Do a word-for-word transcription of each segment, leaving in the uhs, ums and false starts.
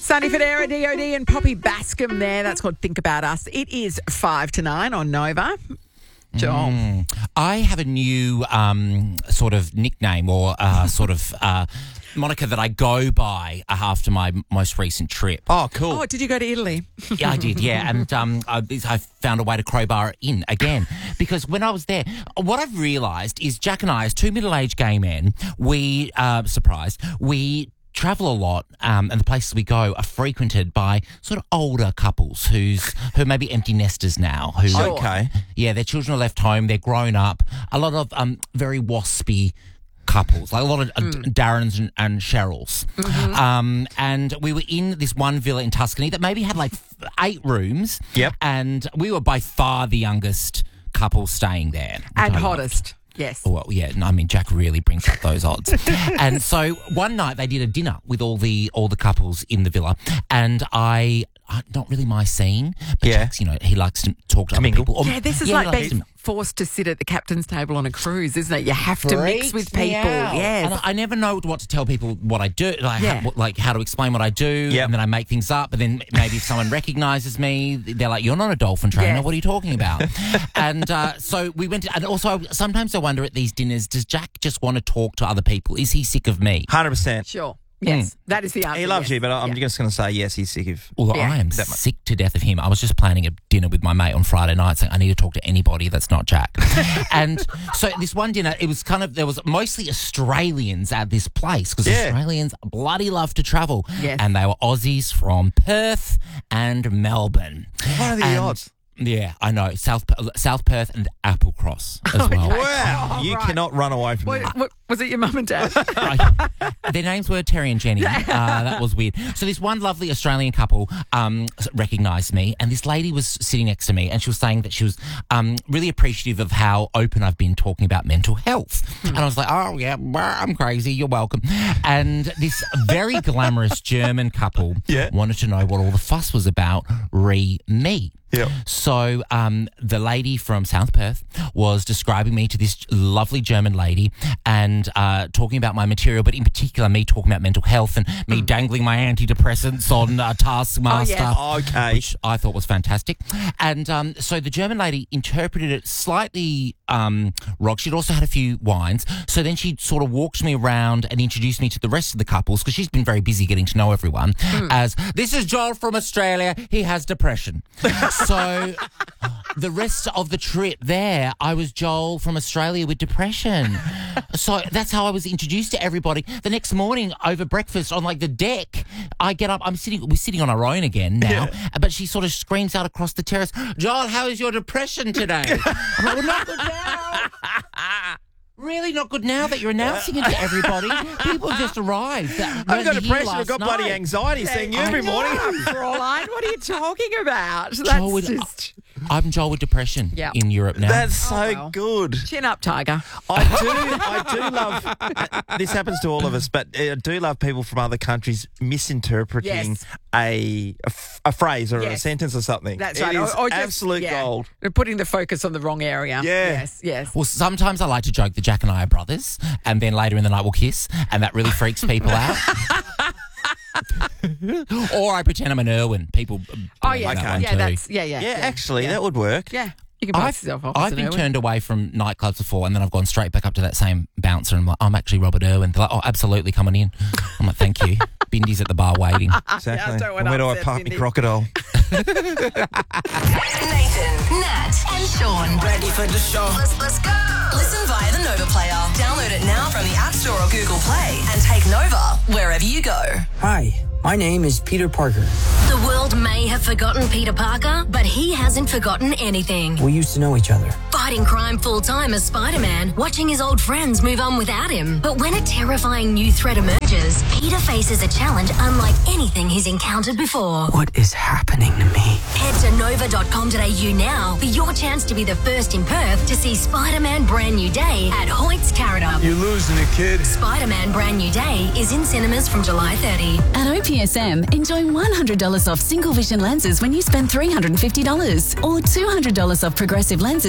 Sonny Fodera, D O D and Poppy Bascom there. That's called Think About Us. It is five to nine on Nova. Joel. Mm. I have a new um, sort of nickname or uh, sort of uh, moniker that I go by after my most recent trip. Oh, cool. Oh, did you go to Italy? Yeah, I did, yeah. And um, I, I found a way to crowbar it in again. Because when I was there, what I've realised is Jack and I, as two middle-aged gay men, we, uh, surprised, we travel a lot, um, and the places we go are frequented by sort of older couples who's who may be empty nesters now. Who, Sure. Okay. Yeah, their children are left home, they're grown up. A lot of um, very waspy couples, like a lot of uh, Mm. Darrens and, and Cheryls. Mm-hmm. Um, and we were in this one villa in Tuscany that maybe had like f- eight rooms. Yep. And we were by far the youngest couple staying there. which And I loved. hottest. Yes. Well, yeah, no, I mean Jack really brings up those odds. And so one night they did a dinner with all the all the couples in the villa, and I, I not really my scene, but Yeah. Jack's, you know, he likes to talk to, other mingle. people. Or- Yeah, this is yeah, he like likes being to- forced to sit at the captain's table on a cruise, isn't it? You have to mix freaks with me people. out. Yes. And I, I never know what to tell people what I do, like, Yeah. how, like how to explain what I do, Yep. and then I make things up. But then maybe if someone recognises me, they're like, "You're not a dolphin trainer. Yes. What are you talking about?" And uh, so we went. To, and also, sometimes I wonder at these dinners, does Jack just want to talk to other people? Is he sick of me? one hundred percent. Sure. Yes. That is the answer. He loves yes. you, but I'm Yeah. just going to say yes, he's sick of... Well, Yeah. I am That mu- sick to death of him. I was just planning a dinner with my mate on Friday night saying I need to talk to anybody that's not Jack. And so this one dinner, it was kind of, there was mostly Australians at this place because Yeah. Australians bloody love to travel. Yes. And they were Aussies from Perth and Melbourne. What are the And- odds? Yeah, I know. South South Perth and Applecross as well. Wow. Oh, you right. cannot run away from What, that. what, was it your mum and dad? I- their names were Terry and Jenny. Uh, that was weird. So this one lovely Australian couple um, recognised me, and this lady was sitting next to me, and she was saying that she was um, really appreciative of how open I've been talking about mental health. And I was like, oh, yeah, well, I'm crazy. You're welcome. And this very glamorous German couple Yeah. wanted to know what all the fuss was about re me. Yep. So um, the lady from South Perth was describing me to this lovely German lady and uh, talking about my material, but in particular me talking about mental health and me dangling my antidepressants on uh, Taskmaster, yes. Okay. which I thought was fantastic. And um, so the German lady interpreted it slightly um, wrong. She'd also had a few wines. So then she sort of walked me around and introduced me to the rest of the couples because she's been very busy getting to know everyone as, this is Joel from Australia. He has depression. So the rest of the trip there, I was Joel from Australia with depression. So that's how I was introduced to everybody. The next morning over breakfast on like the deck, I get up, I'm sitting, we're sitting on our own again now, but she sort of screams out across the terrace, Joel, how is your depression today? I'm like, well, not good now. Really not good now that you're announcing it to everybody. People just arrived. that I've got weren't here depression. I've last got bloody night. anxiety seeing you I every know. morning. Fraulein, what are you talking about? That's Joel with- just... I'm Joel with depression Yeah. in Europe now. That's so Oh, well. good. Chin up, Tiger. I do, I do love. uh, This happens to all of us, but I do love people from other countries misinterpreting Yes. a, a f- a phrase or a Yes. sentence or something. That's It right. is Or- or just- absolute yeah. gold. We're putting the focus on the wrong area. Yeah. Yes, yes. Well, sometimes I like to joke that Jack and I are brothers, and then later in the night we'll kiss, and that really freaks people out. Or I pretend I'm an Irwin. People Oh, believe yeah. that Okay. one Yeah, too. that's... Yeah, yeah. Yeah, actually, yeah. that would work. Yeah. You can pass I've, yourself off. I've as an been Irwin. turned away from nightclubs before, and then I've gone straight back up to that same bouncer, and I'm like, I'm actually Robert Irwin. They're like, oh, absolutely, coming in. I'm like, thank you. Bindy's at the bar waiting. Exactly. I don't wanna Where do I upset park my Cindy. crocodile? Nathan, Nat, and Sean. Ready for the show. Let's, let's go. Listen via the Nova Player. Download it now from the App Store or Google Play and take Nova wherever you go. Hi, my name is Peter Parker. The world may have forgotten Peter Parker, but he hasn't forgotten anything. We used to know each other. Fighting crime full-time as Spider-Man, watching his old friends move on without him. But when a terrifying new threat emerges, Peter faces a challenge unlike anything he's encountered before. What is happening to me? Head to nova dot com dot a u now for your chance to be the first in Perth to see Spider-Man Brand New Day at Hoyt's Carrot. You're losing it, kid. Spider-Man Brand New Day is in cinemas from July thirtieth. At O P S M, enjoy one hundred dollars off single vision lenses when you spend three hundred fifty dollars or two hundred dollars off progressive lenses when you spend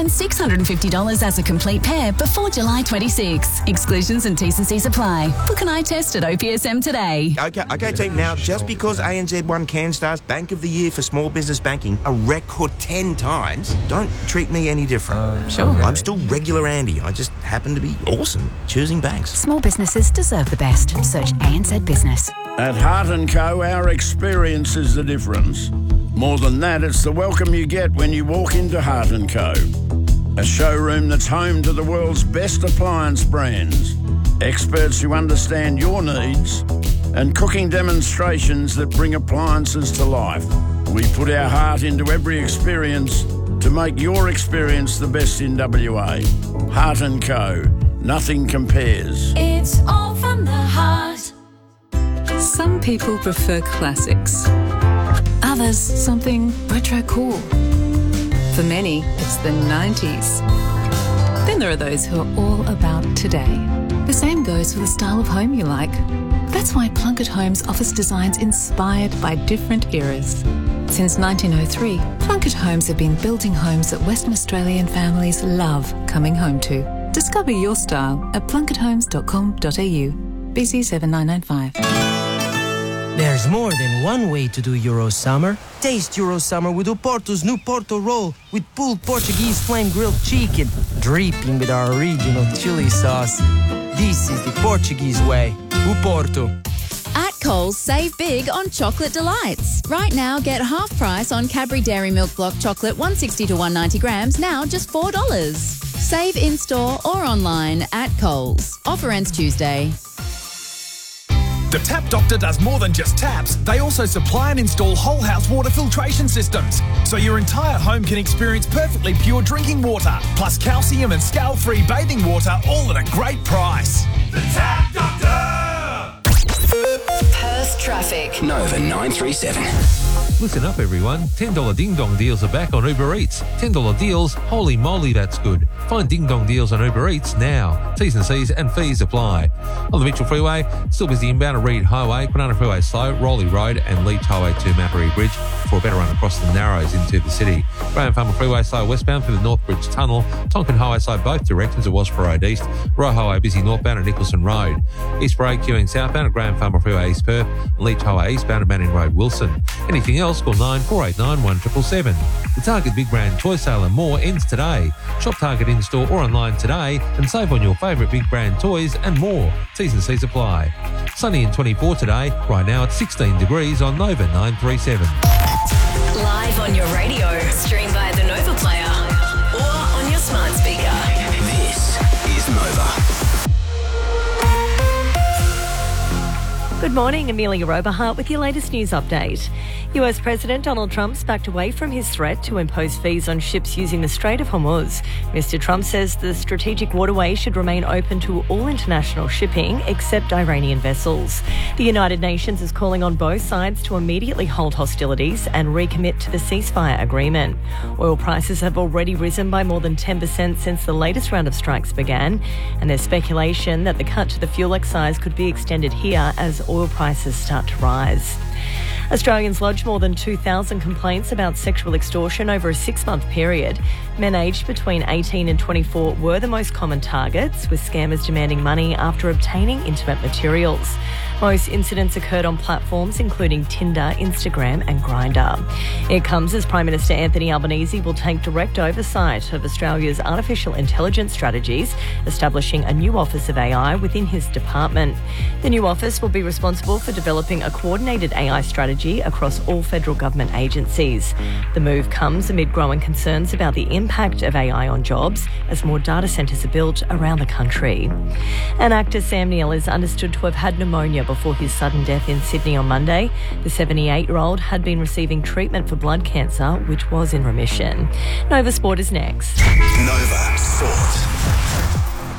then six hundred fifty dollars as a complete pair before July twenty-sixth. Exclusions and T's and C's apply. Book an eye test at O P S M today. Okay, okay, team. Now, just because A N Z won CanStar's Bank of the Year for small business banking a record ten times, don't treat me any different. Uh, sure. I'm still regular Andy. I just happen to be awesome choosing banks. Small businesses deserve the best. Search A N Z Business. At Heart and Co, our experience is the difference. More than that, it's the welcome you get when you walk into Heart and Co. A showroom that's home to the world's best appliance brands, experts who understand your needs, and cooking demonstrations that bring appliances to life. We put our heart into every experience to make your experience the best in W A. Heart and Co. Nothing compares. It's all from the heart. Some people prefer classics. Others, something retro cool. For many, it's the nineties. Then there are those who are all about today. The same goes for the style of home you like. That's why Plunkett Homes offers designs inspired by different eras. Since nineteen oh three, Plunkett Homes have been building homes that Western Australian families love coming home to. Discover your style at plunkett homes dot com dot a u. B C seven nine nine five. There's more than one way to do Euro Summer. Taste Euro Summer with Oporto's new Porto roll with pulled Portuguese flame grilled chicken, dripping with our original chili sauce. This is the Portuguese way. Oporto. At Coles, save big on chocolate delights. Right now, get half price on Cadbury Dairy Milk Block chocolate one sixty to one ninety grams, now just four dollars. Save in-store or online at Coles. Offer ends Tuesday. The Tap Doctor does more than just taps. They also supply and install whole house water filtration systems, so your entire home can experience perfectly pure drinking water, plus calcium and scale-free bathing water, all at a great price. The Tap Doctor! Perth traffic. Nova nine three seven. Listen up, everyone. ten dollar Ding Dong deals are back on Uber Eats. ten dollar deals? Holy moly, that's good. Find Ding Dong deals on Uber Eats now. T's and C's and fees apply. On the Mitchell Freeway, still busy inbound at Reed Highway, Banana Freeway slow, Rowley Road and Leach Highway to Mappery Bridge for a better run across the Narrows into the city. Graham Farmer Freeway slow westbound through the North Bridge Tunnel. Tonkin Highway slow both directions at Wasp Road East. Roy Highway busy northbound at Nicholson Road. East Parade queuing southbound at Graham Farmer Freeway East Perth. Leach Highway eastbound at Manning Road Wilson. Anything else, call nine four eight nine one seven seven seven. The Target Big Brand Toy Sale and more ends today. Shop Target in-store or online today and save on your favourite big brand toys and more. T's and C's apply. Sunny and twenty-four today. Right now it's sixteen degrees on Nova nine three seven. Live on your radio, stream via the Nova Player or on your smart speaker. This is Nova. Good morning, Amelia Roberhart with your latest news update. U S President Donald Trump's backed away from his threat to impose fees on ships using the Strait of Hormuz. Mister Trump says the strategic waterway should remain open to all international shipping except Iranian vessels. The United Nations is calling on both sides to immediately halt hostilities and recommit to the ceasefire agreement. Oil prices have already risen by more than ten percent since the latest round of strikes began, and there's speculation that the cut to the fuel excise could be extended here as oil prices start to rise. Australians lodged more than two thousand complaints about sexual extortion over a six-month period. Men aged between eighteen and twenty-four were the most common targets, with scammers demanding money after obtaining intimate materials. Most incidents occurred on platforms including Tinder, Instagram and Grindr. It comes as Prime Minister Anthony Albanese will take direct oversight of Australia's artificial intelligence strategies, establishing a new Office of A I within his department. The new office will be responsible for developing a coordinated A I strategy across all federal government agencies. The move comes amid growing concerns about the impact of A I on jobs as more data centres are built around the country. And actor Sam Neill is understood to have had pneumonia before his sudden death in Sydney on Monday. The seventy-eight-year-old had been receiving treatment for blood cancer, which was in remission. Nova Sport is next. Nova Sport.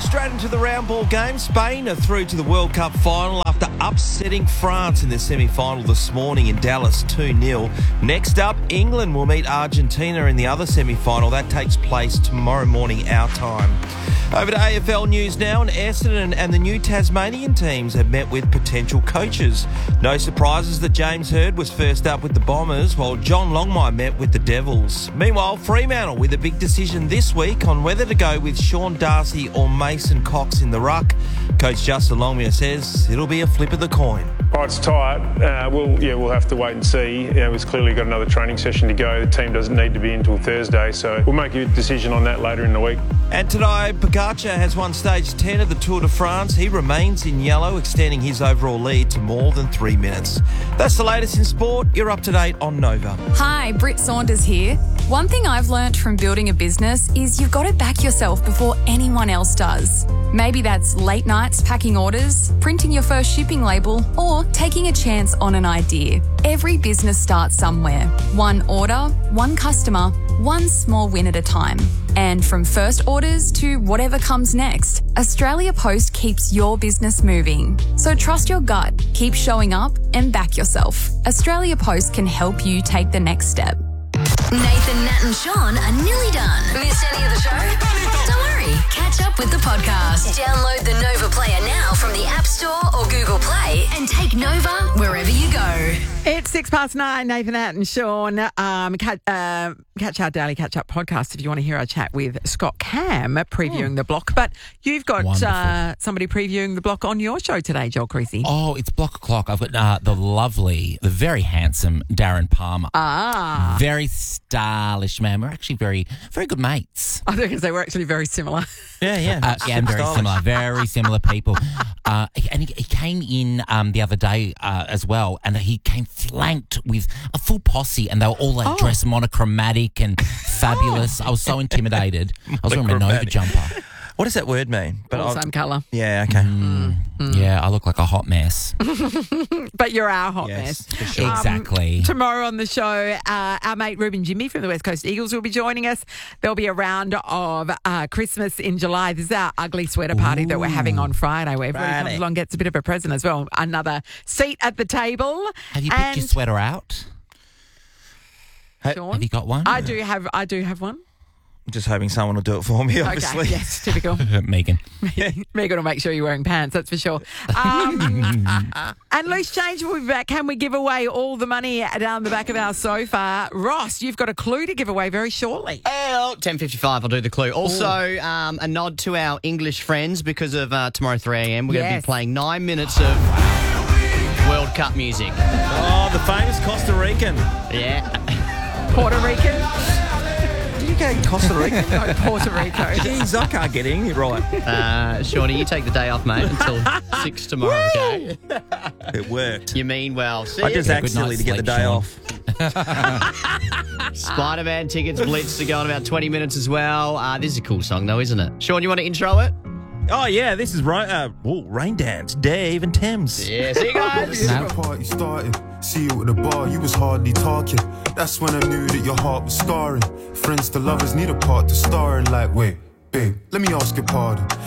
Straight into the round ball game. Spain are through to the World Cup final after upsetting France in the semi-final this morning in Dallas two nil. Next up, England will meet Argentina in the other semi-final. That takes place tomorrow morning our time. Over to A F L news now, and Essendon and the new Tasmanian teams have met with potential coaches. No surprises that James Hird was first up with the Bombers, while John Longmire met with the Devils. Meanwhile, Fremantle with a big decision this week on whether to go with Sean Darcy or Mason Cox in the ruck. Coach Justin Longmire says it'll be a flip of the coin. Oh, it's tight. Uh, we'll yeah, we'll have to wait and see. You know, we've clearly got another training session to go. The team doesn't need to be in until Thursday, so we'll make a decision on that later in the week. And today, Pogacar has won stage ten of the Tour de France. He remains in yellow, extending his overall lead to more than three minutes. That's the latest in sport. You're up to date on Nova. Hi, Britt Saunders here. One thing I've learnt from building a business is you've got to back yourself before anyone else does. Maybe that's late nights packing orders, printing your first shipping label, or taking a chance on an idea. Every business starts somewhere. One order, one customer, one small win at a time. And from first orders to whatever comes next, Australia Post keeps your business moving. So trust your gut, keep showing up, and back yourself. Australia Post can help you take the next step. Nathan, Nat and Sean are nearly done. Missed any of the show? Don't worry. Catch up with the podcast. Download the Nova Player now from the App Store or Google Play and take Nova wherever you go. It's six past nine. Nathan, Nat and Sean. Um, catch, uh, catch our Daily Catch Up podcast if you want to hear our chat with Scott Cam previewing oh. the block. But you've got uh, somebody previewing the block on your show today, Joel Creasy. Oh, it's block o'clock. I've got uh, the lovely, the very handsome Darren Palmer. Ah. Very stylish man. We're actually very, very good mates. I was going to say we're actually very similar. Yeah, yeah. Uh, yeah, and very stylish. similar. Very similar people. Uh, and he, he came in um, the other day uh, as well, and he came flanked with a full posse, and they were all like Oh. dressed monochromatic and fabulous. I was so intimidated. I was wearing my Nova jumper. What does that word mean? All I'll- same colour. Yeah, okay. Mm, Yeah, I look like a hot mess. But you're our hot Yes, mess. for sure. Exactly. Um, tomorrow on the show, uh, our mate Ruben Jimmy from the West Coast Eagles will be joining us. There'll be a round of uh, Christmas in July. This is our ugly sweater party that we're having on Friday, where everybody Friday. comes along, gets a bit of a present as well. Another seat at the table. Have you picked and your sweater out? Sean, Have you got one? I do have. I do have one. I'm just hoping someone will do it for me, obviously. Okay, yes, typical. Megan. Megan will make sure you're wearing pants, that's for sure. Um, and Loose Change will be back. Can we give away all the money down the back of our sofa? Ross, you've got a clue to give away very shortly. Well, ten fifty-five, I'll do the clue. Also, um, a nod to our English friends because of uh, tomorrow three a.m. We're going to Yes. be playing nine minutes of World Cup music. Oh, the famous Costa Rican. Yeah. Puerto Rican? Did you go Costa Rica? No, Puerto Rico. Jeez, I can't get any right. Uh, Shawnee, you take the day off, mate, until six tomorrow, okay? It worked. You mean well. See I you. just Yeah, good accidentally night's to get the sleep, day Sean. off. Spider-Man tickets blitz to go in about twenty minutes as well. Uh, this is a cool song, though, isn't it? Sean, you want to intro it? Oh, yeah, this is right. Uh, ooh, Rain Dance, Dave and Thames. Yeah, see you guys. No. Party started, see you at the bar, you was hardly talking. That's when I knew that your heart was scarring. Friends to lovers need a part to star in. Like, wait, babe, let me ask your pardon.